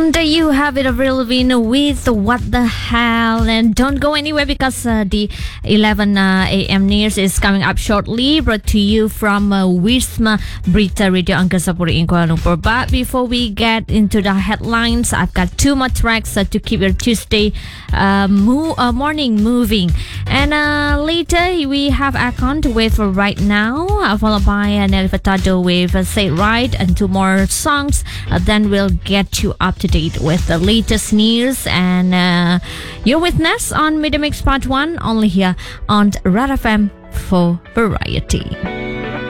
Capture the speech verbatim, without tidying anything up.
And there you have it, Avril with What the Hell. And don't go anywhere because uh, the eleven uh, a.m. news is coming up shortly, brought to you from uh, Wisma Berita Radio Angkasa in Kuala Lumpur. But before we get into the headlines, I've got two more tracks uh, to keep your Tuesday uh, mo- uh, morning moving. And uh, later we have Akon with Right Now, uh, followed by uh, Nelly Furtado with uh, Say It Right, and two more songs. Uh, then we'll get you up to date with the latest news. And uh, you're with Ness on Media Mix Part one, only here on Red F M for Variety.